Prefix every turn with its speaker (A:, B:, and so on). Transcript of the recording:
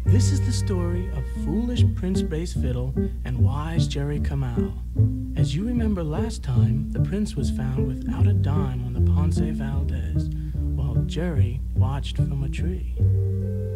A: This is the story of foolish Prince Bass Fiddle and wise Jerry Kamal. As you remember last time, the prince was found without a dime on the Ponce Valdez, while Jerry watched from a tree.